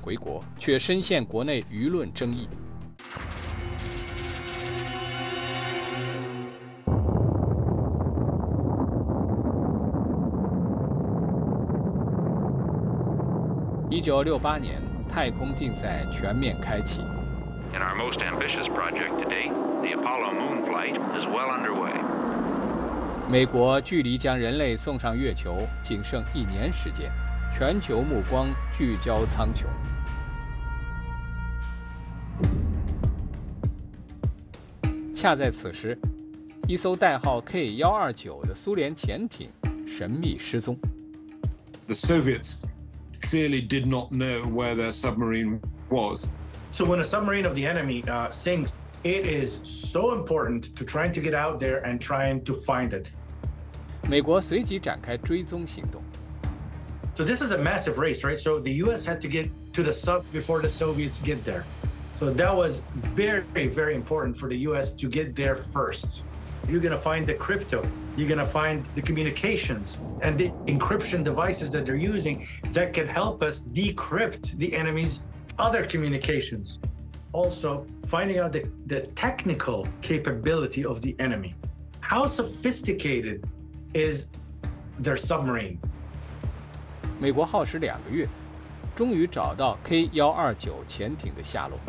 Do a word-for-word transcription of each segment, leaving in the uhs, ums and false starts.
回国，却深陷国内舆论争议。一九六八年，太空竞赛全面开启。 In our most ambitious project to date, the Apollo moon flight is well underway. 美国距离将人类送上月球仅剩一年时间，全球目光聚焦苍穹。恰在此时，一艘代号 K 一二九的苏联潜艇神秘失踪。 The Soviets clearly did not know where their submarine was. So when a submarine of the enemy uh, sinks, it is so important to trying to get out there and trying to find it. 美国随即展开追踪行动。 So this is a massive race, right? So the U S had to get to the sub before the Soviets get there. So that was very, very important for the U S to get there first. You're going to find the crypto. You're going to find the communications and the encryption devices that they're using that can help us decrypt the enemy's other communications. Also, finding out the, the technical capability of the enemy. How sophisticated is their submarine? 美国耗时两个月，终于找到 K 一二九潜艇的下落。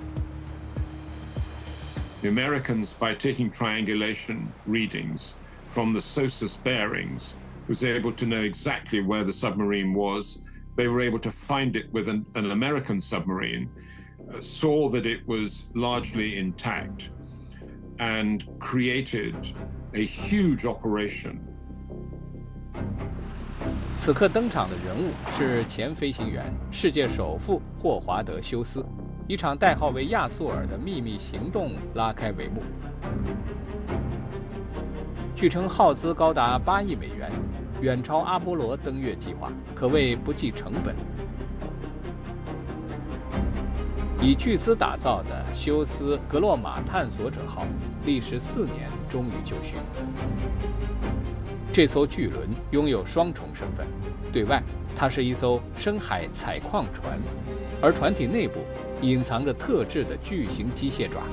The Americans, by taking triangulation readings from the S O S U S bearings, was able to know exactly where the submarine was. They were able to find it with an, an American submarine, uh, saw that it was largely intact, and created a huge operation. 此刻登场的人物是前飞行员、世界首富霍华德·休斯。一场代号为亚速尔的秘密行动拉开帷幕。据称耗资高达八亿美元，远超阿波罗登月计划，可谓不计成本。以巨资打造的休斯格洛马探索者号，历时四年终于就绪。这艘巨轮拥有双重身份，对外它是一艘深海采矿船，而船体内部隐藏着特制的巨型机械爪，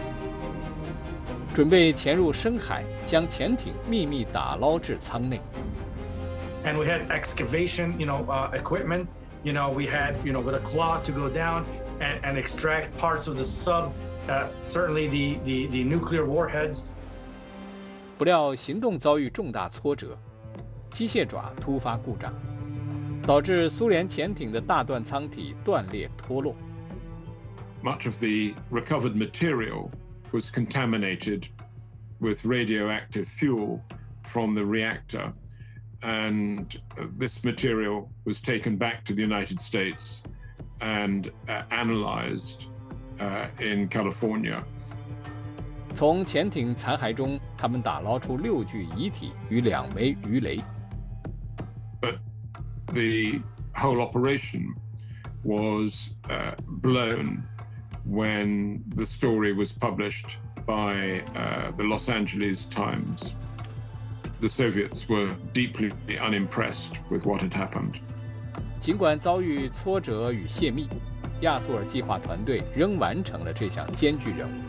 准备潜入深海，将潜艇秘密打捞至舱内。 And we had excavation, you know, uh, equipment. You know, we had, you know, with a claw to go down and, and extract parts of the sub. Uh, certainly, the, the the nuclear warheads. 不料行动遭遇重大挫折，机械爪突发故障，导致苏联潜艇的大段舱体断裂脱落。 Much of the recovered material was contaminated with radioactive fuel from the reactor, and this material was taken back to the United States and uh, analyzed uh, in California. 从潜艇残骸中，他们打捞出六具遗体与两枚鱼雷。 But the whole operation was uh, blown when the story was published by uh, the Los Angeles Times. The Soviets were deeply unimpressed with what had happened. 尽管遭遇挫折与泄密，亚速尔计划团队仍完成了这项艰巨任务。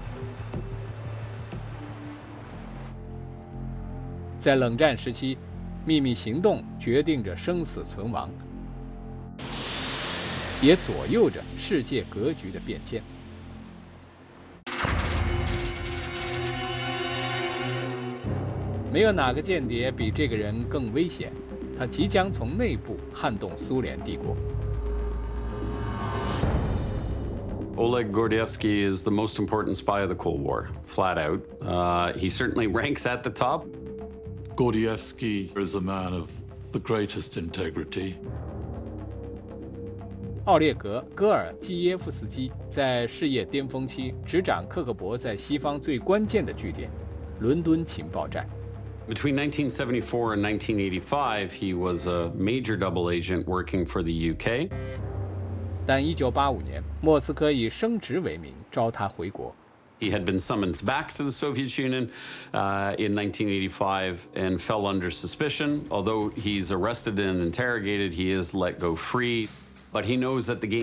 在冷战时期，秘密行动决定着生死存亡，也左右着世界格局的变迁。没有哪个间谍比这个人更危险，他即将从内部撼动苏联帝国。 Oleg Gordievsky is the most important spy of the Cold War, flat out. Uh, he certainly ranks at the top. Gordievsky is a man of the greatest integrity. 奥列格·戈尔基耶夫斯基在事业巅峰期执掌克格勃在西方最关键的据点——伦敦情报站。 Between nineteen seventy-four and nineteen eighty-five, he was a major double agent working for the U K. 但一九八五年，莫斯科以升职为名招他回国。 He had been summoned back to the Soviet Union uh, in nineteen eighty-five and fell under suspicion. Although he's arrested and interrogated, he is let go free. But he knows that the game